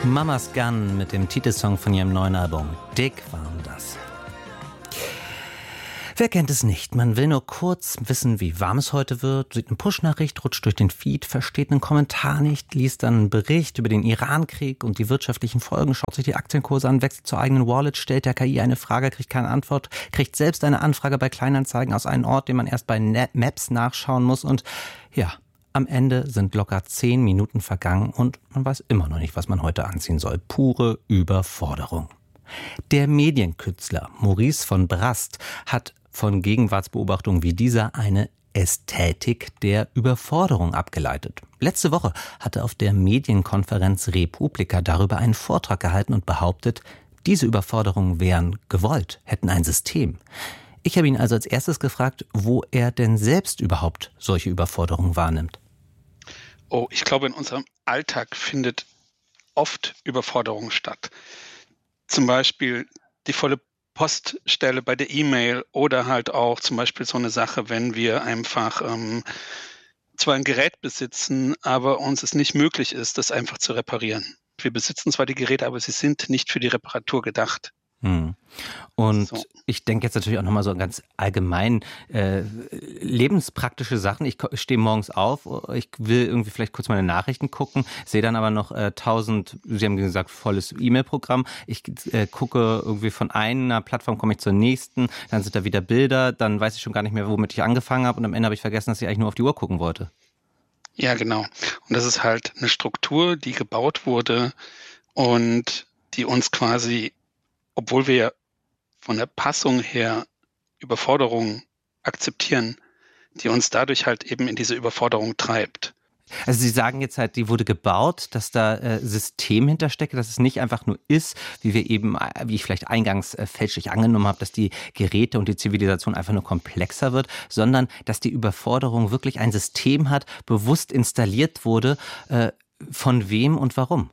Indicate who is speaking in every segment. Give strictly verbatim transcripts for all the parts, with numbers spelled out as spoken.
Speaker 1: Mama's Gun mit dem Titelsong von ihrem neuen Album. Dick waren das. Wer kennt es nicht? Man will nur kurz wissen, wie warm es heute wird, sieht eine Push-Nachricht, rutscht durch den Feed, versteht einen Kommentar nicht, liest dann einen Bericht über den Irankrieg und die wirtschaftlichen Folgen, schaut sich die Aktienkurse an, wechselt zur eigenen Wallet, stellt der K I eine Frage, kriegt keine Antwort, kriegt selbst eine Anfrage bei Kleinanzeigen aus einem Ort, den man erst bei Maps nachschauen muss und ja, am Ende sind locker zehn Minuten vergangen und man weiß immer noch nicht, was man heute anziehen soll. Pure Überforderung. Der Medienkünstler Maurice von Brast hat von Gegenwartsbeobachtungen wie dieser eine Ästhetik der Überforderung abgeleitet. Letzte Woche hat er auf der Medienkonferenz Republika darüber einen Vortrag gehalten und behauptet, diese Überforderungen wären gewollt, hätten ein System. Ich habe ihn also als erstes gefragt, wo er denn selbst überhaupt solche Überforderungen wahrnimmt.
Speaker 2: Oh, ich glaube, in unserem Alltag findet oft Überforderung statt. Zum Beispiel die volle Poststelle bei der E-Mail oder halt auch zum Beispiel so eine Sache, wenn wir einfach ähm, zwar ein Gerät besitzen, aber uns es nicht möglich ist, das einfach zu reparieren. Wir besitzen zwar die Geräte, aber sie sind nicht für die Reparatur gedacht.
Speaker 1: Hm. Und
Speaker 2: So.
Speaker 1: Ich denke jetzt natürlich auch nochmal so ganz allgemein äh, lebenspraktische Sachen. Ich stehe morgens auf, ich will irgendwie vielleicht kurz meine Nachrichten gucken, sehe dann aber noch äh, tausend, Sie haben gesagt, volles E-Mail-Programm. Ich äh, gucke irgendwie von einer Plattform, komme ich zur nächsten, dann sind da wieder Bilder, dann weiß ich schon gar nicht mehr, womit ich angefangen habe und am Ende habe ich vergessen, dass ich eigentlich nur auf die Uhr gucken wollte.
Speaker 2: Ja, genau. Und das ist halt eine Struktur, die gebaut wurde und die uns quasi, obwohl wir von der Passung her Überforderung akzeptieren, die uns dadurch halt eben in diese Überforderung treibt.
Speaker 1: Also Sie sagen jetzt halt, die wurde gebaut, dass da äh, System hintersteckt, dass es nicht einfach nur ist, wie wir eben, wie ich vielleicht eingangs äh, fälschlich angenommen habe, dass die Geräte und die Zivilisation einfach nur komplexer wird, sondern dass die Überforderung wirklich ein System hat, bewusst installiert wurde, äh, von wem und warum?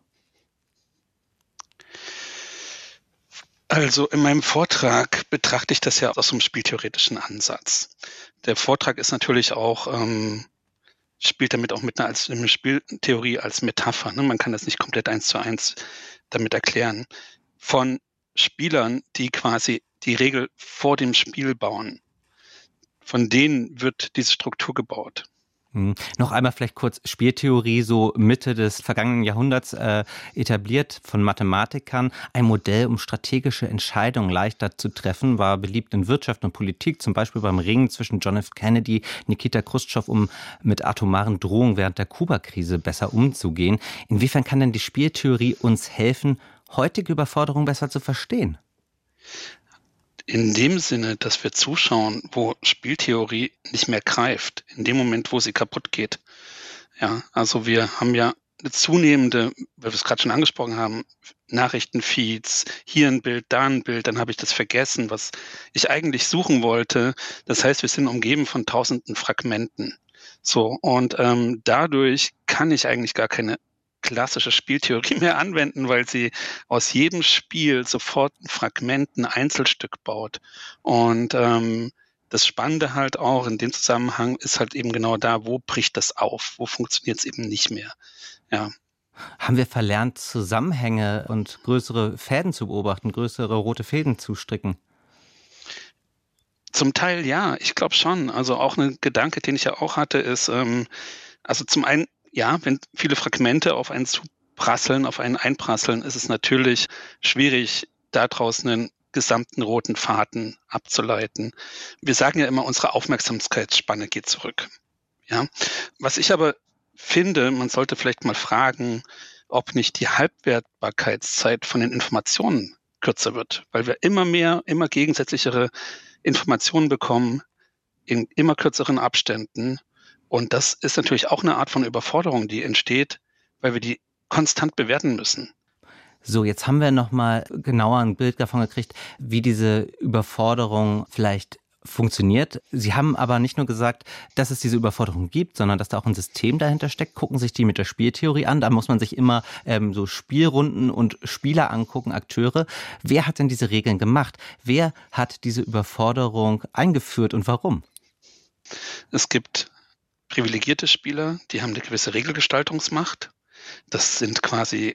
Speaker 2: Also in meinem Vortrag betrachte ich das ja aus einem spieltheoretischen Ansatz. Der Vortrag ist natürlich auch, ähm, spielt damit auch mit einer, als, eine Spieltheorie als Metapher. Ne? Man kann das nicht komplett eins zu eins damit erklären. Von Spielern, die quasi die Regel vor dem Spiel bauen. Von denen wird diese Struktur gebaut.
Speaker 1: Hm. Noch einmal vielleicht kurz Spieltheorie, so Mitte des vergangenen Jahrhunderts äh, etabliert von Mathematikern. Ein Modell, um strategische Entscheidungen leichter zu treffen, war beliebt in Wirtschaft und Politik, zum Beispiel beim Ringen zwischen John F. Kennedy, Nikita Chruschtschow, um mit atomaren Drohungen während der Kuba-Krise besser umzugehen. Inwiefern kann denn die Spieltheorie uns helfen, heutige Überforderungen besser zu verstehen?
Speaker 2: In dem Sinne, dass wir zuschauen, wo Spieltheorie nicht mehr greift, in dem Moment, wo sie kaputt geht. Ja, also wir haben ja eine zunehmende, weil wir es gerade schon angesprochen haben, Nachrichtenfeeds, hier ein Bild, da ein Bild, dann habe ich das vergessen, was ich eigentlich suchen wollte. Das heißt, wir sind umgeben von tausenden Fragmenten. So, und ähm, dadurch kann ich eigentlich gar keine klassische Spieltheorie mehr anwenden, weil sie aus jedem Spiel sofort ein Fragment, ein Einzelstück baut. Und ähm, das Spannende halt auch in dem Zusammenhang ist halt eben genau da, wo bricht das auf, wo funktioniert es eben nicht mehr. Ja.
Speaker 1: Haben wir verlernt, Zusammenhänge und größere Fäden zu beobachten, größere rote Fäden zu stricken?
Speaker 2: Zum Teil ja, ich glaube schon. Also auch ein Gedanke, den ich ja auch hatte, ist, ähm, also zum einen, ja, wenn viele Fragmente auf einen zuprasseln, auf einen einprasseln, ist es natürlich schwierig, daraus einen gesamten roten Faden abzuleiten. Wir sagen ja immer, unsere Aufmerksamkeitsspanne geht zurück. Ja, was ich aber finde, man sollte vielleicht mal fragen, ob nicht die Halbwertbarkeitszeit von den Informationen kürzer wird, weil wir immer mehr, immer gegensätzlichere Informationen bekommen in immer kürzeren Abständen. Und das ist natürlich auch eine Art von Überforderung, die entsteht, weil wir die konstant bewerten müssen.
Speaker 1: So, jetzt haben wir noch mal genauer ein Bild davon gekriegt, wie diese Überforderung vielleicht funktioniert. Sie haben aber nicht nur gesagt, dass es diese Überforderung gibt, sondern dass da auch ein System dahinter steckt. Gucken sich die mit der Spieltheorie an. Da muss man sich immer ähm, so Spielrunden und Spieler angucken, Akteure. Wer hat denn diese Regeln gemacht? Wer hat diese Überforderung eingeführt und warum?
Speaker 2: Es gibt privilegierte Spieler, die haben eine gewisse Regelgestaltungsmacht. Das sind quasi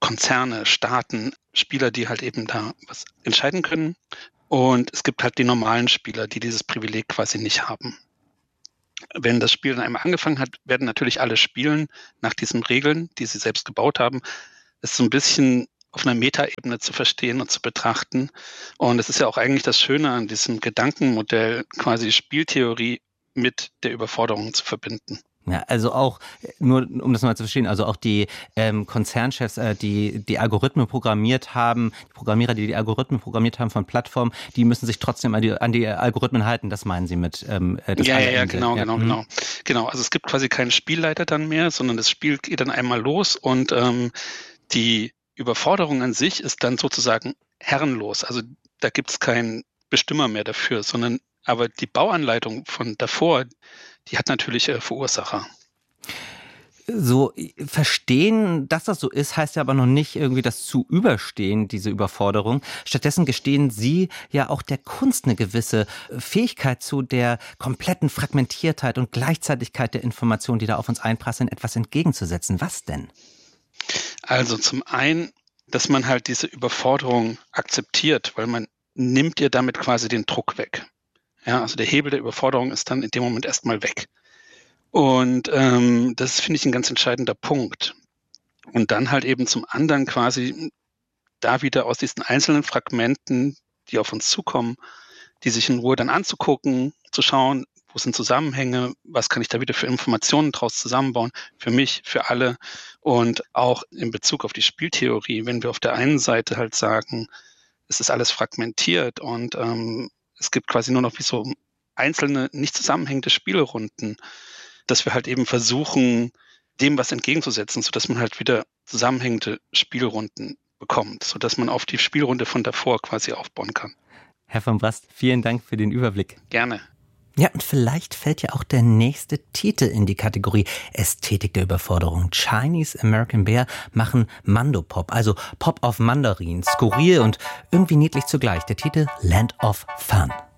Speaker 2: Konzerne, Staaten, Spieler, die halt eben da was entscheiden können. Und es gibt halt die normalen Spieler, die dieses Privileg quasi nicht haben. Wenn das Spiel dann einmal angefangen hat, werden natürlich alle spielen nach diesen Regeln, die sie selbst gebaut haben. Das ist so ein bisschen auf einer Metaebene zu verstehen und zu betrachten. Und es ist ja auch eigentlich das Schöne an diesem Gedankenmodell, quasi Spieltheorie mit der Überforderung zu verbinden.
Speaker 1: Ja, also auch, nur um das mal zu verstehen, also auch die ähm, Konzernchefs, äh, die die Algorithmen programmiert haben, die Programmierer, die die Algorithmen programmiert haben von Plattformen, die müssen sich trotzdem an die, an die Algorithmen halten, das meinen Sie mit ähm, das
Speaker 2: Ja, ja, ja, genau,
Speaker 1: ja.
Speaker 2: genau, genau. Genau, also es gibt quasi keinen Spielleiter dann mehr, sondern das Spiel geht dann einmal los und ähm, die Überforderung an sich ist dann sozusagen herrenlos. Also da gibt es keinen Bestimmer mehr dafür, sondern aber die Bauanleitung von davor, die hat natürlich äh, Verursacher.
Speaker 1: So, verstehen, dass das so ist, heißt ja aber noch nicht irgendwie das zu überstehen, diese Überforderung. Stattdessen gestehen Sie ja auch der Kunst eine gewisse Fähigkeit zu, der kompletten Fragmentiertheit und Gleichzeitigkeit der Informationen, die da auf uns einprasseln, etwas entgegenzusetzen. Was denn?
Speaker 2: Also zum einen, dass man halt diese Überforderung akzeptiert, weil man nimmt ihr damit quasi den Druck weg. Ja, also der Hebel der Überforderung ist dann in dem Moment erstmal weg. Und ähm, das finde ich ein ganz entscheidender Punkt. Und dann halt eben zum anderen quasi da wieder aus diesen einzelnen Fragmenten, die auf uns zukommen, die sich in Ruhe dann anzugucken, zu schauen, wo sind Zusammenhänge, was kann ich da wieder für Informationen draus zusammenbauen, für mich, für alle. Und auch in Bezug auf die Spieltheorie, wenn wir auf der einen Seite halt sagen, es ist alles fragmentiert und ähm, es gibt quasi nur noch wie so einzelne, nicht zusammenhängende Spielrunden, dass wir halt eben versuchen, dem was entgegenzusetzen, sodass man halt wieder zusammenhängende Spielrunden bekommt, sodass man auf die Spielrunde von davor quasi aufbauen kann.
Speaker 1: Herr von Brast, vielen Dank für den Überblick.
Speaker 2: Gerne.
Speaker 1: Ja, und vielleicht fällt ja auch der nächste Titel in die Kategorie Ästhetik der Überforderung. Chinese American Bear machen Mandopop, also Pop auf Mandarin, skurril und irgendwie niedlich zugleich. Der Titel Land of Fun.